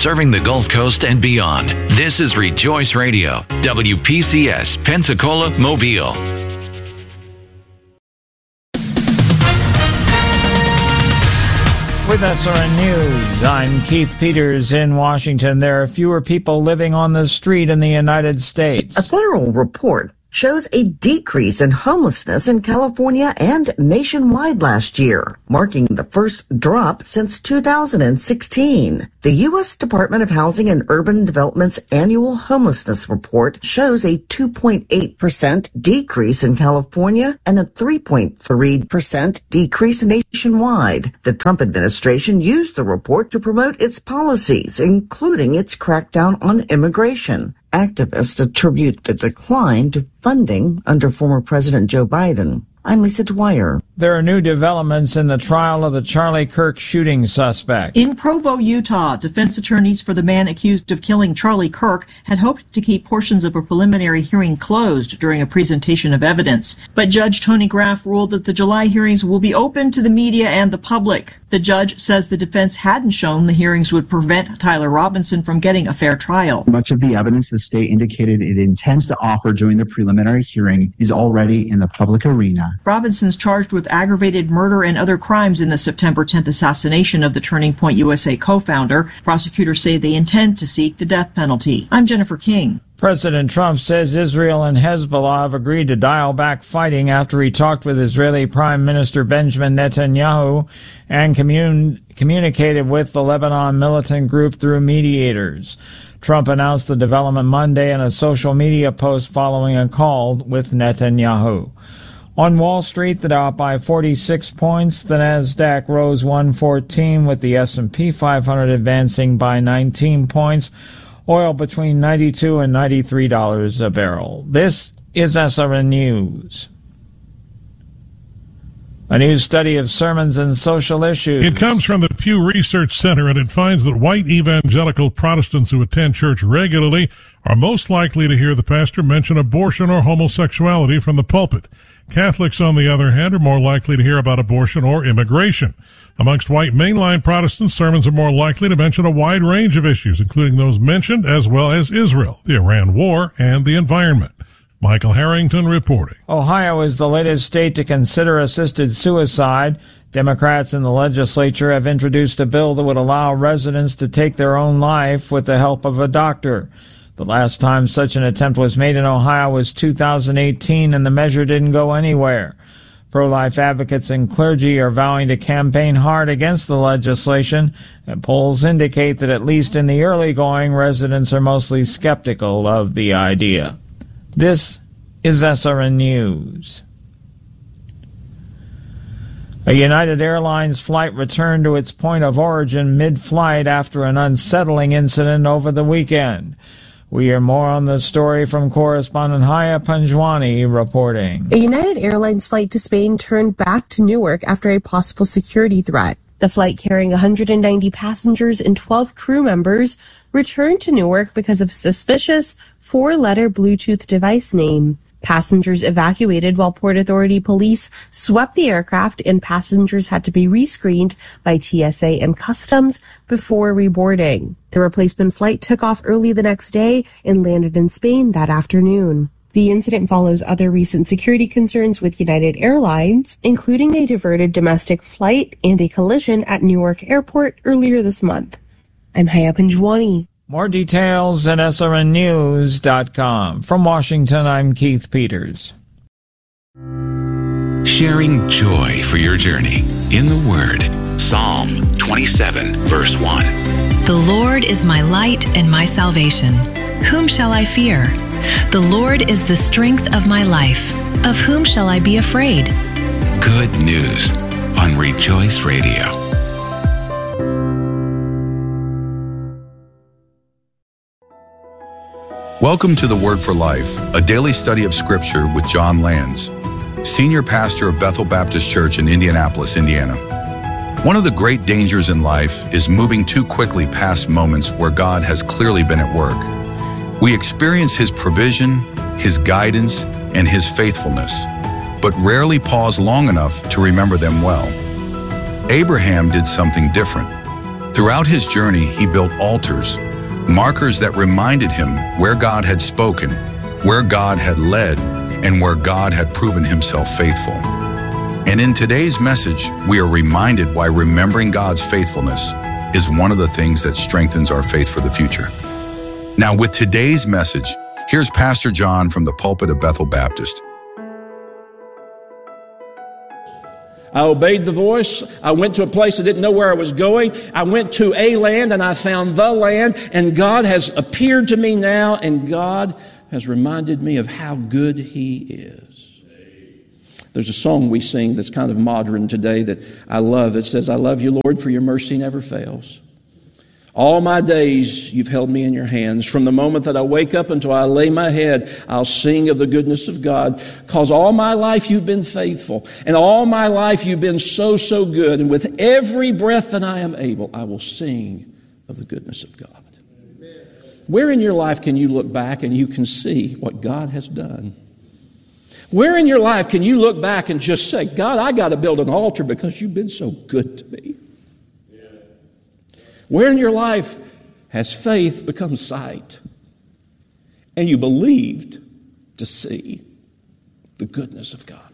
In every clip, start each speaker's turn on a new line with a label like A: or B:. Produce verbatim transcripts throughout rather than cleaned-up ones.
A: serving the Gulf Coast and beyond. This is Rejoice Radio, W P C S, Pensacola, Mobile.
B: With S R N News, I'm Keith Peters in Washington. There are fewer people living on the street in the United States.
C: A federal report shows a decrease in homelessness in California and nationwide last year, marking the first drop since two thousand sixteen. The U S Department of Housing and Urban Development's annual homelessness report shows a two point eight percent decrease in California and a three point three percent decrease nationwide. The Trump administration used the report to promote its policies, including its crackdown on immigration. Activists attribute the decline to funding under former President Joe Biden. I'm Lisa Dwyer.
B: There are new developments in the trial of the Charlie Kirk shooting suspect.
D: In Provo, Utah, defense attorneys for the man accused of killing Charlie Kirk had hoped to keep portions of a preliminary hearing closed during a presentation of evidence. But Judge Tony Graff ruled that the July hearings will be open to the media and the public. The judge says the defense hadn't shown the hearings would prevent Tyler Robinson from getting a fair trial.
E: Much of the evidence the state indicated it intends to offer during the preliminary hearing is already in the public arena.
D: Robinson's charged with aggravated murder and other crimes in the September tenth assassination of the Turning Point U S A co-founder. Prosecutors say they intend to seek the death penalty. I'm Jennifer King.
B: President Trump says Israel and Hezbollah have agreed to dial back fighting after he talked with Israeli Prime Minister Benjamin Netanyahu and commun- communicated with the Lebanon militant group through mediators. Trump announced the development Monday in a social media post following a call with Netanyahu. On Wall Street, the Dow up by forty-six points. The Nasdaq rose one fourteen, with the S and P five hundred advancing by nineteen points. Oil between ninety-two and ninety-three dollars a barrel. This is S R N News. A new study of sermons and social issues.
F: It comes from the Pew Research Center, and it finds that white evangelical Protestants who attend church regularly are most likely to hear the pastor mention abortion or homosexuality from the pulpit. Catholics, on the other hand, are more likely to hear about abortion or immigration. Amongst white mainline Protestants, sermons are more likely to mention a wide range of issues, including those mentioned, as well as Israel, the Iran war, and the environment. Michael Harrington reporting.
B: Ohio is the latest state to consider assisted suicide. Democrats in the legislature have introduced a bill that would allow residents to take their own life with the help of a doctor. The last time such an attempt was made in Ohio was two thousand eighteen, and the measure didn't go anywhere. Pro-life advocates and clergy are vowing to campaign hard against the legislation, and polls indicate that at least in the early going, residents are mostly skeptical of the idea. This is S R N News. A United Airlines flight returned to its point of origin mid-flight after an unsettling incident over the weekend. We hear more on the story from correspondent Haya Panjwani reporting.
G: A United Airlines flight to Spain turned back to Newark after a possible security threat. The flight carrying one hundred ninety passengers and twelve crew members returned to Newark because of suspicious four-letter Bluetooth device name. Passengers evacuated while Port Authority police swept the aircraft, and passengers had to be rescreened by T S A and Customs before reboarding. The replacement flight took off early the next day and landed in Spain that afternoon. The incident follows other recent security concerns with United Airlines, including a diverted domestic flight and a collision at Newark Airport earlier this month. I'm Haya Panjwani.
B: More details at S R N news dot com. From Washington, I'm Keith Peters.
A: Sharing joy for your journey in the Word. Psalm twenty-seven, verse one.
H: The Lord is my light and my salvation. Whom shall I fear? The Lord is the strength of my life. Of whom shall I be afraid?
A: Good news on Rejoice Radio.
I: Welcome to the Word for Life, a daily study of Scripture with John Lands, Senior Pastor of Bethel Baptist Church in Indianapolis, Indiana. One of the great dangers in life is moving too quickly past moments where God has clearly been at work. We experience His provision, His guidance, and His faithfulness, but rarely pause long enough to remember them well. Abraham did something different. Throughout his journey, he built altars, markers that reminded him where God had spoken, where God had led, and where God had proven himself faithful. And in today's message, we are reminded why remembering God's faithfulness is one of the things that strengthens our faith for the future. Now, with today's message, here's Pastor John from the pulpit of Bethel Baptist.
J: I obeyed the voice. I went to a place I didn't know where I was going. I went to a land and I found the land, and God has appeared to me now, and God has reminded me of how good he is. There's a song we sing that's kind of modern today that I love. It says, I love you, Lord, for your mercy never fails. All my days you've held me in your hands. From the moment that I wake up until I lay my head, I'll sing of the goodness of God, because all my life you've been faithful, and all my life you've been so, so good. And with every breath that I am able, I will sing of the goodness of God. Amen. Where in your life can you look back and you can see what God has done? Where in your life can you look back and just say, God, I got to build an altar because you've been so good to me? Where in your life has faith become sight and you believed to see the goodness of God?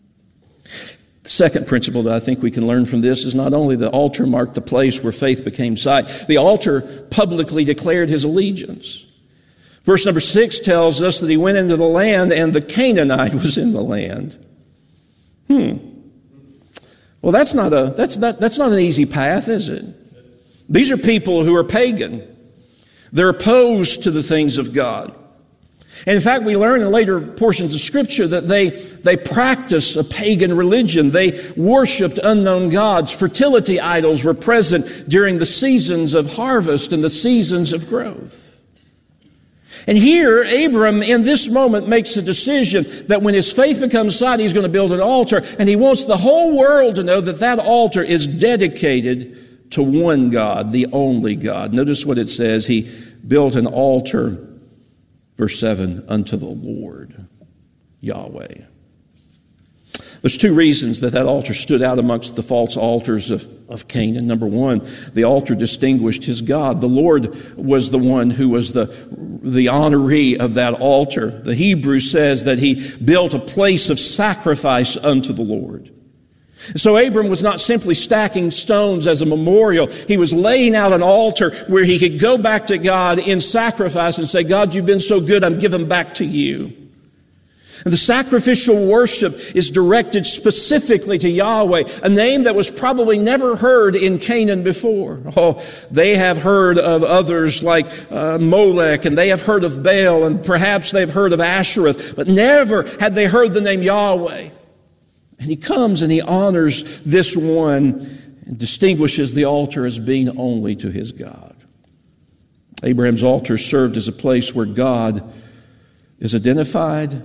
J: The second principle that I think we can learn from this is not only the altar marked the place where faith became sight, the altar publicly declared his allegiance. Verse number six tells us that he went into the land and the Canaanite was in the land. Hmm. Well, that's not a that's not that's not an easy path, is it? These are people who are pagan. They're opposed to the things of God. And in fact, we learn in later portions of Scripture that they, they practice a pagan religion. They worshiped unknown gods. Fertility idols were present during the seasons of harvest and the seasons of growth. And here, Abram, in this moment, makes a decision that when his faith becomes sight, he's going to build an altar. And he wants the whole world to know that that altar is dedicated to one God, the only God. Notice what it says. He built an altar, verse seven, unto the Lord, Yahweh. There's two reasons that that altar stood out amongst the false altars of, of Canaan. Number one, the altar distinguished his God. The Lord was the one who was the, the honoree of that altar. The Hebrew says that he built a place of sacrifice unto the Lord. So Abram was not simply stacking stones as a memorial. He was laying out an altar where he could go back to God in sacrifice and say, God, you've been so good, I'm giving back to you. And the sacrificial worship is directed specifically to Yahweh, a name that was probably never heard in Canaan before. Oh, they have heard of others like uh, Molech, and they have heard of Baal, and perhaps they've heard of Ashereth, but never had they heard the name Yahweh. And he comes and he honors this one and distinguishes the altar as being only to his God. Abraham's altar served as a place where God is identified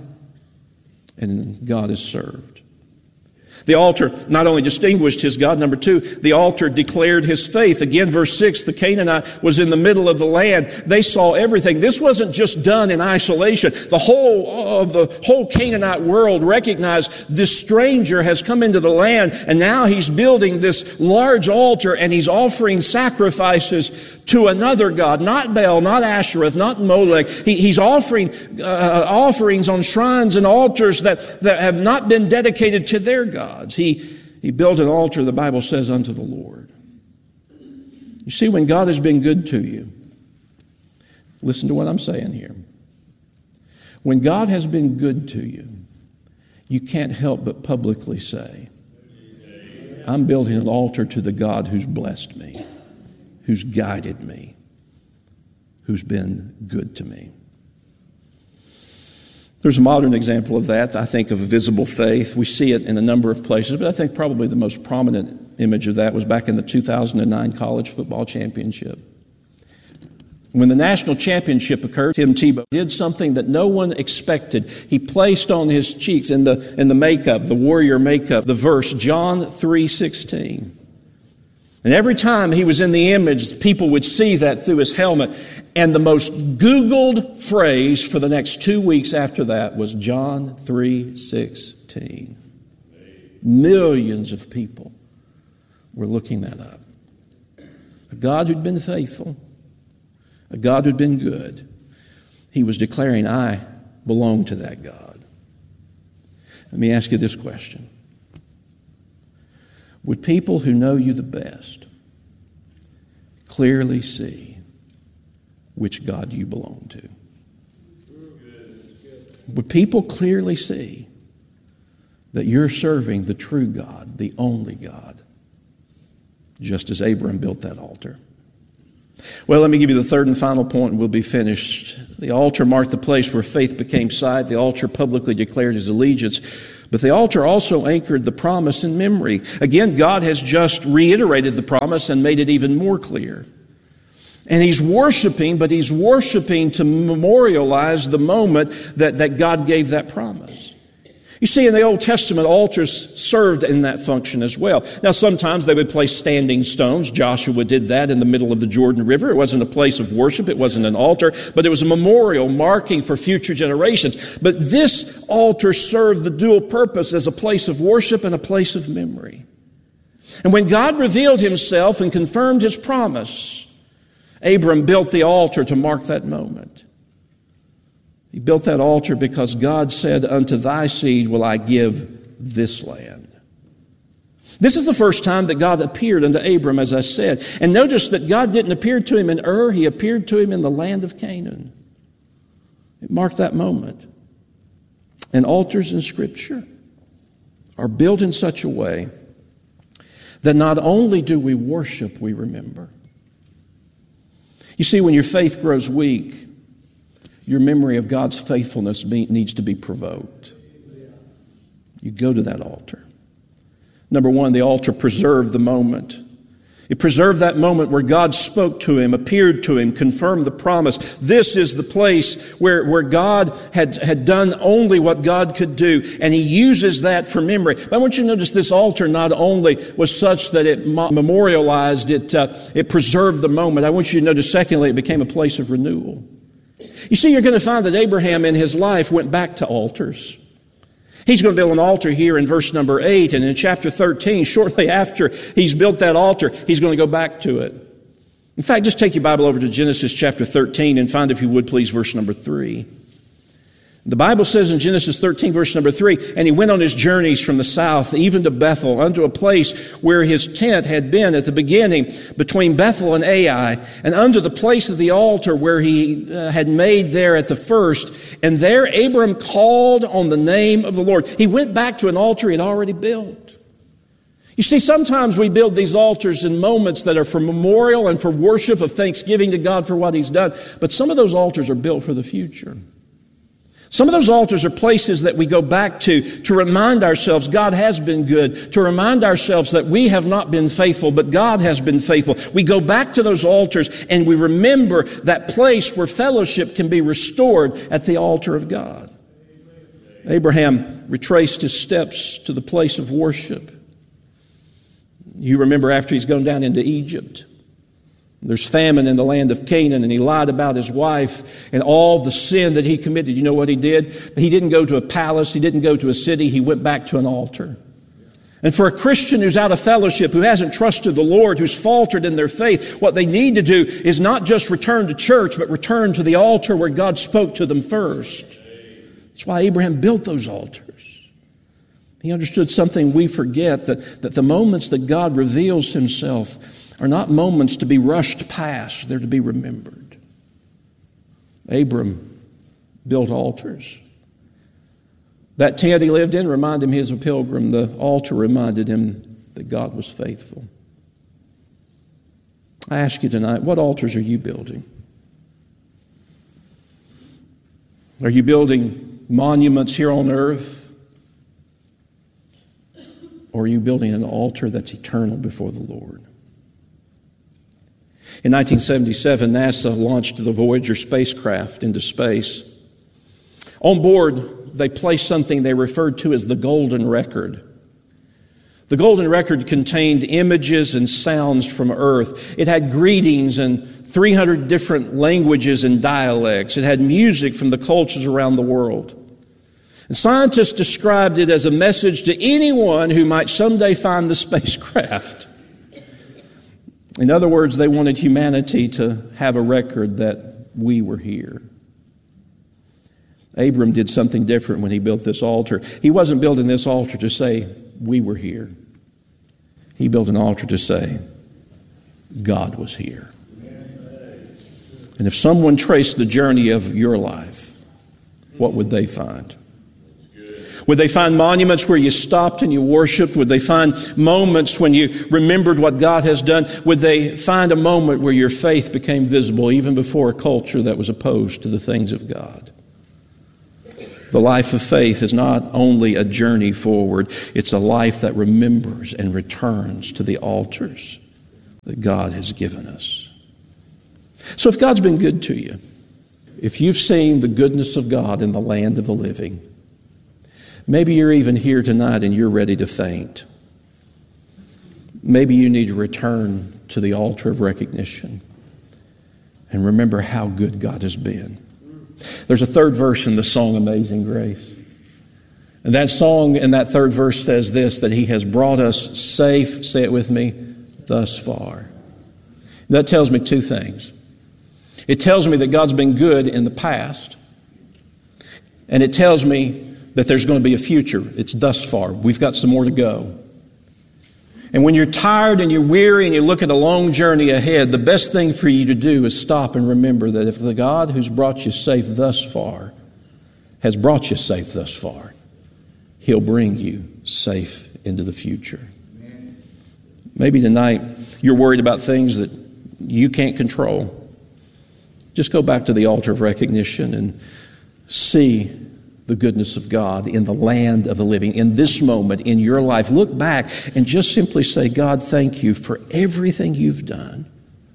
J: and God is served. The altar not only distinguished his God, number two, the altar declared his faith. Again, verse six, the Canaanite was in the middle of the land. They saw everything. This wasn't just done in isolation. The whole of the whole Canaanite world recognized this stranger has come into the land, and now he's building this large altar and he's offering sacrifices to another God, not Baal, not Ashereth, not Molech. He, he's offering uh, offerings on shrines and altars that, that have not been dedicated to their God. He, he built an altar, the Bible says, unto the Lord. You see, when God has been good to you, listen to what I'm saying here. When God has been good to you, you can't help but publicly say, I'm building an altar to the God who's blessed me, who's guided me, who's been good to me. There's a modern example of that. I think of visible faith. We see it in a number of places, but I think probably the most prominent image of that was back in the two thousand nine college football championship. When the national championship occurred, Tim Tebow did something that no one expected. He placed on his cheeks in the, in the makeup, the warrior makeup, the verse John three sixteen. And every time he was in the image, people would see that through his helmet. And the most Googled phrase for the next two weeks after that was John three sixteen. Millions of people were looking that up. a God who'd been faithful, a God who'd been good. He was declaring, I belong to that God. Let me ask you this question. Would people who know you the best clearly see which God you belong to? Would people clearly see that you're serving the true God, the only God, just as Abraham built that altar? Well, let me give you the third and final point and we'll be finished. The altar marked the place where faith became sight. The altar publicly declared his allegiance. But the altar also anchored the promise in memory. Again, God has just reiterated the promise and made it even more clear. And he's worshiping, but he's worshiping to memorialize the moment that, that God gave that promise. You see, in the Old Testament, altars served in that function as well. Now, sometimes they would place standing stones. Joshua did that in the middle of the Jordan River. It wasn't a place of worship. It wasn't an altar, but it was a memorial marking for future generations. But this altar served the dual purpose as a place of worship and a place of memory. And when God revealed himself and confirmed his promise, Abram built the altar to mark that moment. He built that altar because God said, unto thy seed will I give this land. This is the first time that God appeared unto Abram, as I said. And notice that God didn't appear to him in Ur, he appeared to him in the land of Canaan. It marked that moment. And altars in Scripture are built in such a way that not only do we worship, we remember. You see, when your faith grows weak, your memory of God's faithfulness be, needs to be provoked. You go to that altar. Number one, the altar preserved the moment. It preserved that moment where God spoke to him, appeared to him, confirmed the promise. This is the place where, where God had, had done only what God could do, and he uses that for memory. But I want you to notice this altar not only was such that it memorialized, it, uh, it preserved the moment. I want you to notice, secondly, it became a place of renewal. You see, you're going to find that Abraham in his life went back to altars. He's going to build an altar here in verse number eight, and in chapter thirteen, shortly after he's built that altar, he's going to go back to it. In fact, just take your Bible over to Genesis chapter thirteen and find, if you would please, verse number three. The Bible says in Genesis thirteen, verse number three, and he went on his journeys from the south, even to Bethel, unto a place where his tent had been at the beginning, between Bethel and Ai, and unto the place of the altar where he uh, had made there at the first. And there Abram called on the name of the Lord. He went back to an altar he had already built. You see, sometimes we build these altars in moments that are for memorial and for worship of thanksgiving to God for what he's done. But some of those altars are built for the future. Some of those altars are places that we go back to to remind ourselves God has been good, to remind ourselves that we have not been faithful, but God has been faithful. We go back to those altars and we remember that place where fellowship can be restored at the altar of God. Abraham retraced his steps to the place of worship. You remember after he's gone down into Egypt, there's famine in the land of Canaan, and he lied about his wife and all the sin that he committed. You know what he did? He didn't go to a palace. He didn't go to a city. He went back to an altar. And for a Christian who's out of fellowship, who hasn't trusted the Lord, who's faltered in their faith, what they need to do is not just return to church, but return to the altar where God spoke to them first. That's why Abraham built those altars. He understood something we forget, that, that the moments that God reveals himself are not moments to be rushed past. They're to be remembered. Abram built altars. That tent he lived in reminded him he was a pilgrim. The altar reminded him that God was faithful. I ask you tonight, what altars are you building? Are you building monuments here on earth? Or are you building an altar that's eternal before the Lord? In nineteen seventy-seven, NASA launched the Voyager spacecraft into space. On board, they placed something they referred to as the Golden Record. The Golden Record contained images and sounds from Earth. It had greetings in three hundred different languages and dialects. It had music from the cultures around the world. And scientists described it as a message to anyone who might someday find the spacecraft. In other words, they wanted humanity to have a record that we were here. Abram did something different when he built this altar. He wasn't building this altar to say, we were here. He built an altar to say, God was here. And if someone traced the journey of your life, what would they find? Would they find monuments where you stopped and you worshiped? Would they find moments when you remembered what God has done? Would they find a moment where your faith became visible even before a culture that was opposed to the things of God? The life of faith is not only a journey forward, it's a life that remembers and returns to the altars that God has given us. So if God's been good to you, if you've seen the goodness of God in the land of the living, maybe you're even here tonight and you're ready to faint. Maybe you need to return to the altar of recognition and remember how good God has been. There's a third verse in the song Amazing Grace. And that song in that third verse says this, that He has brought us safe, say it with me, thus far. That tells me two things. It tells me that God's been good in the past. And it tells me that there's going to be a future. It's thus far. We've got some more to go. And when you're tired and you're weary and you look at a long journey ahead, the best thing for you to do is stop and remember that if the God who's brought you safe thus far has brought you safe thus far, He'll bring you safe into the future. Maybe tonight you're worried about things that you can't control. Just go back to the altar of recognition and see the goodness of God in the land of the living. In this moment, in your life, look back and just simply say, God, thank you for everything you've done.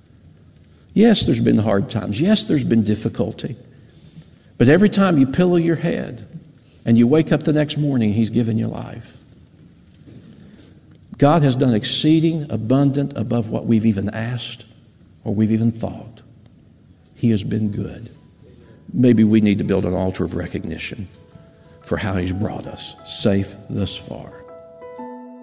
J: Yes, there's been hard times. Yes, there's been difficulty. But every time you pillow your head and you wake up the next morning, He's given you life. God has done exceeding abundant above what we've even asked or we've even thought. He has been good. Maybe we need to build an altar of recognition for how He's brought us safe thus far.